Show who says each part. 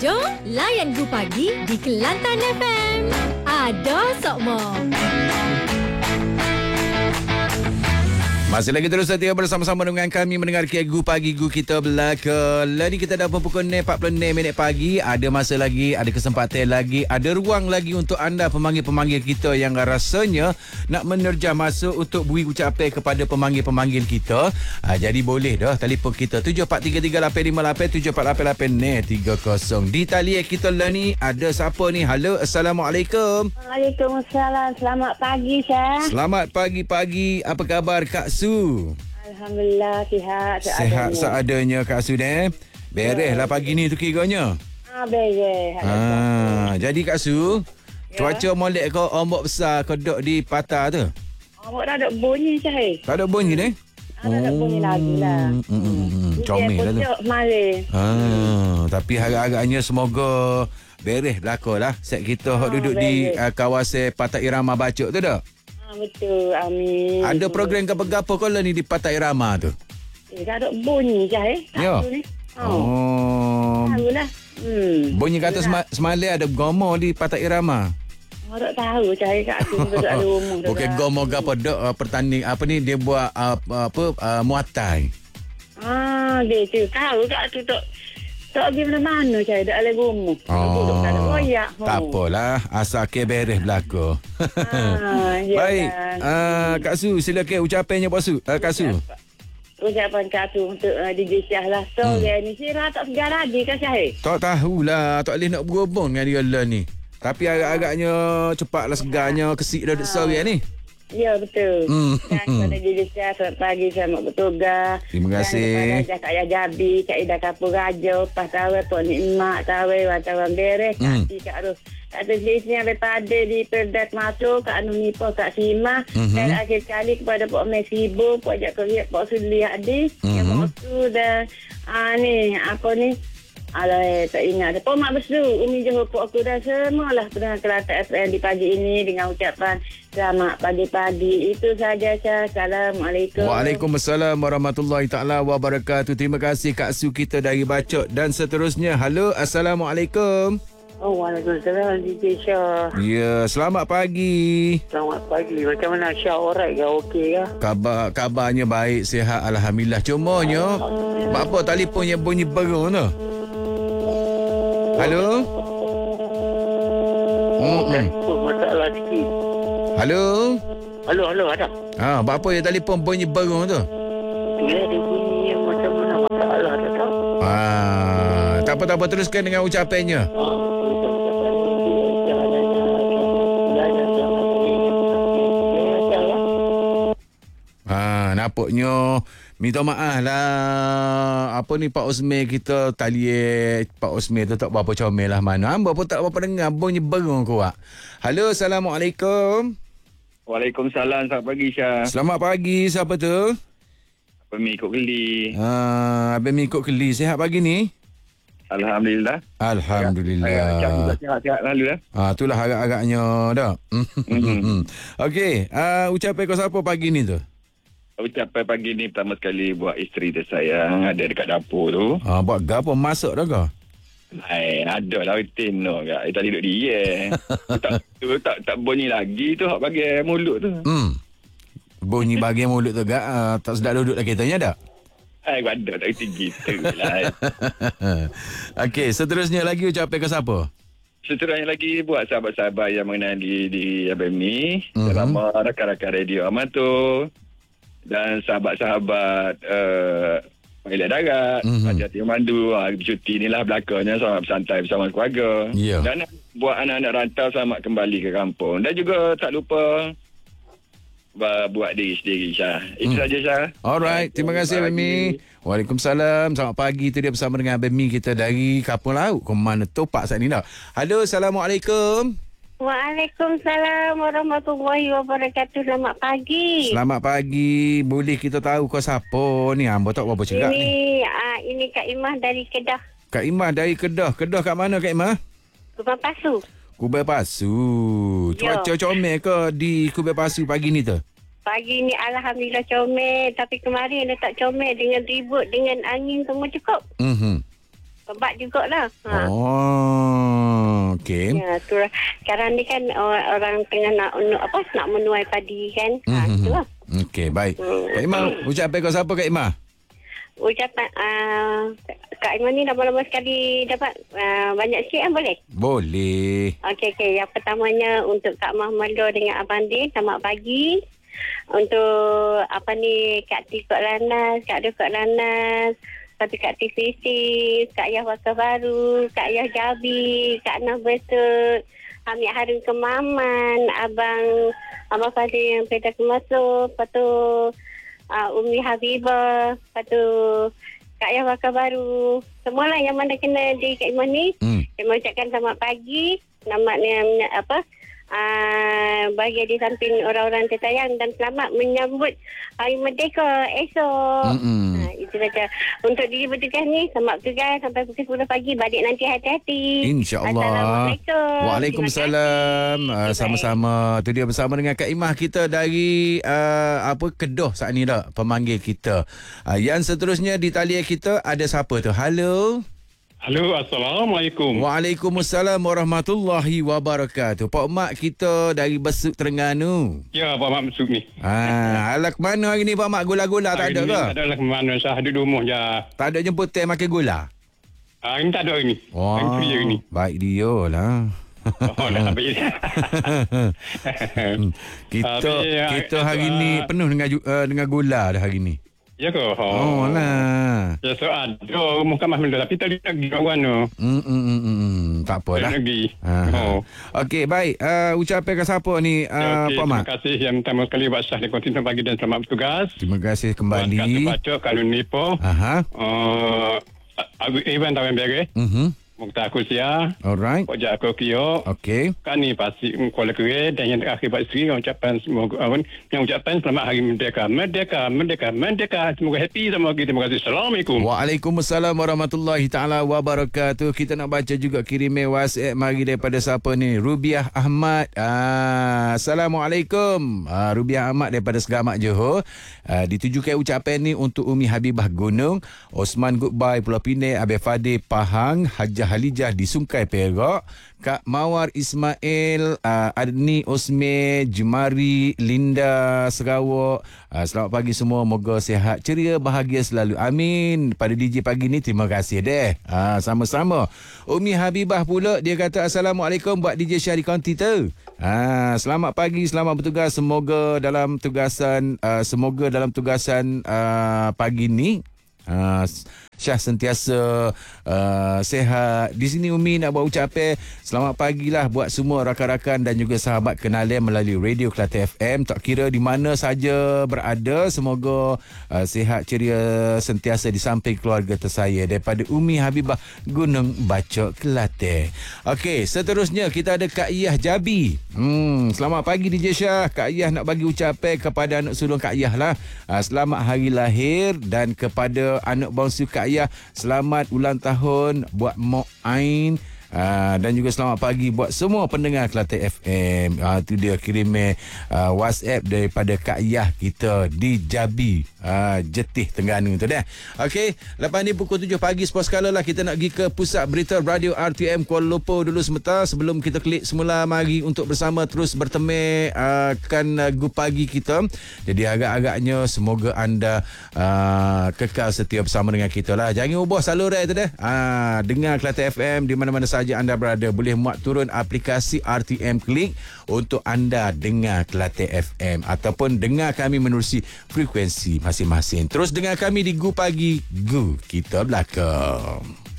Speaker 1: Jom layan Gu Pagi di Kelantan FM. Ada Sokmo.
Speaker 2: Masih lagi terus setia bersama-sama dengan kami mendengar Gu Pagi Gu kita belaka. Ni kita dah pukul 46 minit pagi. Ada masa lagi, ada kesempatan lagi, ada ruang lagi untuk anda pemanggil-pemanggil kita yang rasanya nak menerjah masa untuk beri ucapan kepada pemanggil-pemanggil kita. Jadi boleh dah telefon kita 7433858748 7488030. Di talian kita lah ni ada siapa ni? Halo, Assalamualaikum.
Speaker 3: Waalaikumsalam. Selamat pagi, Syah.
Speaker 2: Selamat pagi-pagi. Apa khabar Kak Su?
Speaker 3: Alhamdulillah sihat
Speaker 2: seadanya Kak Su ni. Beres lah pagi ni tu kiranya.
Speaker 3: Beres.
Speaker 2: Jadi Kak Su, cuaca molek ke ombak besar ke dok di patah tu?
Speaker 3: Ombak dah ada bunyi, Syah.
Speaker 2: Tak ada bunyi ni?
Speaker 3: Tak ada bunyi lagi lah.
Speaker 2: Comel lah tu.
Speaker 3: Mari.
Speaker 2: Tapi harap-harapnya semoga beres belaka lah. Set kita duduk di kawasan Patah Irama Bacok tu dah.
Speaker 3: Betul, amin.
Speaker 2: Ada program apa-apa kau lah ni di Patah Irama tu?
Speaker 3: Dah ada bunyi, Syah.
Speaker 2: Ya.
Speaker 3: Tahulah.
Speaker 2: Bunyi kata semalam ada gomo di Patah Irama.
Speaker 3: Tak tahu, Syah. Kat tu duduk ada rumah.
Speaker 2: Bukan gomo ke apa dok pertanding apa ni dia buat muatai.
Speaker 3: Dia tu tahu kat tu tak pergi mana-mana, Syah. Tak ada rumah. Tak ada royak.
Speaker 2: Tak apalah, asal ke beres belaka. Baik, Kak Su, silakan ucapannya Pak Su. Kak Su.
Speaker 3: Ucapan Kak Su untuk DJ Syah lah. So, ni Syirah tak segar lagi kan, Syah?
Speaker 2: Tak tahulah, tak boleh nak berhubung dengan dia lah ni. Tapi agak-agaknya cepatlah segarnya kesik dah sore ni.
Speaker 3: Ya, betul. Dan kepada DJ Syah, selamat pagi, selamat bertugas.
Speaker 2: Terima kasih.
Speaker 3: Dan kepada Kak Ayah Jabi, Kak Ida Kapur Raja, Pas Tawai, Pok Nikmat, Tawai, Wartawan Beres, Kak Ti, Kak Ros. Kak Terselisih yang daripada di Perdat Masuk, Kak Anu Nipo, Kak Simah. Dan akhir sekali kepada Pok Mesibo, Pok Jak Keriak, Pok Suli Adi, yang Pok Su dan ni, apa ni? Alah, tak ingat. Pok Mak Besru, Umi Johor, Pok aku dan semualah pendengar Kelantan FM di pagi ini dengan ucapan selamat pagi-pagi. Itu saja, Syah. Assalamualaikum.
Speaker 2: Waalaikumsalam warahmatullahi ta'ala wabarakatuh. Terima kasih Kak Su kita dari Bacok. Dan seterusnya, halo, Assalamualaikum.
Speaker 3: Waalaikumsalam, DJ Syah.
Speaker 2: Ya, selamat pagi.
Speaker 3: Selamat pagi. Macam mana Syah? Alright ke? Okey ke?
Speaker 2: Kabarnya baik, sihat, alhamdulillah. Cumanya, apa telefonnya bunyi berung tu? Halo?
Speaker 3: Masalah sikit.
Speaker 2: Halo?
Speaker 3: Halo, ada.
Speaker 2: Apa yang telefon bunyi berung tu?
Speaker 3: Dia bunyi yang macam mana masalah ada tak?
Speaker 2: Tak apa, teruskan dengan ucapannya. Nampaknya minta maaf lah. Apa ni Pak Osman kita talian Pak Osman tu tak berapa comel lah mana. Hamba pun tak berapa dengar bunyi berung kuat. Halo, Assalamualaikum.
Speaker 4: Waalaikumsalam. Selamat pagi, Syah.
Speaker 2: Selamat pagi. Siapa tu?
Speaker 4: Abang Mi ikut Keli.
Speaker 2: Abang Mi ikut Keli. Sihat pagi ni?
Speaker 4: Alhamdulillah.
Speaker 2: Alhamdulillah.
Speaker 4: Sihat lalu lah.
Speaker 2: Itulah harap-harapnya dah. Okey. Ucapan kau siapa pagi ni tu?
Speaker 4: Ucapan pagi ni pertama sekali buat isteri tersayang ada dekat dapur tu.
Speaker 2: Buat gapo masak dah kau?
Speaker 4: Ada lah rutin no kak. Tadi duduk dia. tak bunyi lagi tu hak bagi mulut tu.
Speaker 2: Bunyi bagi mulut tu gak tak sedap duduk lah kitanya dah.
Speaker 4: Ada tak tinggi tu lah.
Speaker 2: Okey, seterusnya lagi ucapan ke siapa?
Speaker 4: Seterusnya lagi buat sahabat-sahabat yang mengenali di Abang Mi. Selama rakan-rakan radio Amato. Dan sahabat-sahabat pilot darat, Raja Timandu, cuti ni lah belakangnya selamat bersantai bersama keluarga. Dan buat anak-anak rantau selamat kembali ke kampung. Dan juga tak lupa buat diri sendiri, Syah. Itu saja, Syah.
Speaker 2: Alright, terima kasih Abang Mi. Waalaikumsalam. Selamat pagi tu dia bersama dengan Abang Mi kita dari Kapung Laut. Ke mana Topak saat ni dah. Halo, Assalamualaikum.
Speaker 3: Waalaikumsalam warahmatullahi wabarakatuh. Selamat pagi.
Speaker 2: Selamat pagi. Boleh kita tahu kau siapa ni? Hamba tak apa cakap ni.
Speaker 3: Ini Kak Imah dari Kedah.
Speaker 2: Kak Imah dari Kedah. Kedah kat mana Kak Imah?
Speaker 3: Kubang Pasu.
Speaker 2: Kubang Pasu. Cuaca comel ke di Kubang Pasu pagi ni tu?
Speaker 3: Pagi ni alhamdulillah comel. Tapi kemarin dia tak comel dengan ribut dengan angin semua cukup. Kebat jugalah.
Speaker 2: Oh, okey.
Speaker 3: Ya, tu lah. Sekarang ni kan orang tengah nak menuai padi kan. Itulah.
Speaker 2: Okey, baik. Kak Imah, ucapan kau siapa Kak Imah?
Speaker 3: Ucapan Kak Imah ni lama-lama sekali dapat banyak sikit kan boleh?
Speaker 2: Boleh.
Speaker 3: Okey. Yang pertamanya untuk Kak Mahmalo dengan Abang Din, selamat pagi. Untuk Kak Tikok Lanas, Kak Dukok Lanas, Lepas tu Kak TVC, Kak Yah Wakar Baru, Kak Yah Jabi, Kak Nah Betut, Hamid Harun Kemaman, Abang Fadil yang Pedas Kemasuk, lepas tu Umi Habibah, lepas tu Kak Yah Wakar Baru. Semualah yang mana kena di Kak Imah ni. Saya mengucapkan selamat pagi. Selamatnya bahagia di samping orang-orang tersayang dan selamat menyambut Hari Merdeka esok. Itu saja. Untuk diri bertugas ni, selamat bertugas sampai pukul 10 pagi. Balik nanti hati-hati.
Speaker 2: InsyaAllah.
Speaker 3: Assalamualaikum.
Speaker 2: Waalaikumsalam. Sama-sama. Tu dia bersama dengan Kak Imah kita dari Kedah saat ni dah pemanggil kita. Yang seterusnya di talian kita ada siapa tu? Halo.
Speaker 5: Halo, Assalamualaikum.
Speaker 2: Waalaikumsalam warahmatullahi wabarakatuh. Pak Mak kita dari Besuk Terengganu.
Speaker 5: Ya, Pak Mak Besuk ni.
Speaker 2: Alak mana hari ni Pak Mak? Gula-gula tak ada ke?
Speaker 5: Tak ada lah ke mana. Saya duduk rumah je.
Speaker 2: Tak ada jemput teh makan gula?
Speaker 5: Ini tak ada hari ni. Hari free hari ni.
Speaker 2: Baik dia lah.
Speaker 5: Oh, dah habis.
Speaker 2: Kita hari ni penuh dengan gula dah hari ni.
Speaker 5: Ya ke?
Speaker 2: Oh lah.
Speaker 5: Ya, so ada Mahkamah Menda. Tapi tadi nak pergi kat mana?
Speaker 2: Tak apa lah.
Speaker 5: Lagi.
Speaker 2: Okey, baik. Ucapan ke siapa ni, Pak Mak?
Speaker 5: Terima kasih yang pertama sekali buat sah di kontinent pagi dan selamat bertugas.
Speaker 2: Terima kasih kembali.
Speaker 5: Terima kasih Baca Kanun Nipo. Iwan Tawan Bere. Mukhtar Kusia.
Speaker 2: Alright.
Speaker 5: Pojak Aku Kio.
Speaker 2: Okey.
Speaker 5: Kani Pasir Kuala Kere. Dan yang terakhir Pak Sri. Ucapan selamat Hari Merdeka. Merdeka. Semoga happy sama kita. Terima kasih. Assalamualaikum.
Speaker 2: Waalaikumsalam warahmatullahi ta'ala wabarakatuh. Kita nak baca juga kiriman WhatsApp mari daripada siapa ni? Rubiah Ahmad. Assalamualaikum. Rubiah Ahmad daripada Segamak Johor. Ditujukan ucapan ni untuk Umi Habibah Gunung, Osman Goodbye Pulau Pinang, Abang Fadil Pahang, Hajah Halijah di Sungkai Perak, Kak Mawar Ismail, Adni Osme, Jumari, Linda Sarawak. Selamat pagi semua. Moga sihat, ceria, bahagia selalu. Amin. Pada DJ pagi ni terima kasih deh. Sama-sama. Umi Habibah pula dia kata Assalamualaikum buat DJ Syari Konti tu. Selamat pagi, selamat bertugas. Semoga dalam tugasan pagi ni Syah sentiasa sihat. Di sini Umi nak buat ucapan selamat pagilah buat semua rakan-rakan dan juga sahabat kenalan melalui Radio Kelate FM. Tak kira di mana saja berada, semoga sihat ceria sentiasa di samping keluarga tersayang. Daripada Umi Habibah Gunung Bacok Kelate. Okey, seterusnya kita ada Kak Yah Jabi. Selamat pagi DJ Syah. Kak Yah nak bagi ucapan kepada anak sulung Kak Yah lah. Selamat hari lahir, dan kepada anak bangsu Kak Yah, selamat ulang tahun buat Mok Ain. Dan juga selamat pagi buat semua pendengar Kelate FM. Itu dia kiriman WhatsApp daripada Kak Yah kita di Jabi, Jetih Terengganu tu dah. Okey, lepas ni pukul 7 pagi sepuluh skala lah kita nak pergi ke pusat berita Radio RTM Kuala Lumpur dulu sebentar. Sebelum kita klik semula, mari untuk bersama terus bertemu Gu Pagi kita. Jadi agak-agaknya semoga anda kekal setia bersama dengan kita lah. Jangan ubah saluran tu dah. Dengar Kelate FM di mana-mana saja anda berada. Boleh muat turun aplikasi RTM Klik untuk anda dengar Kelate FM ataupun dengar kami menerusi frekuensi masing-masing. Terus dengar kami di Gu Pagi, Gu Kita Belakang.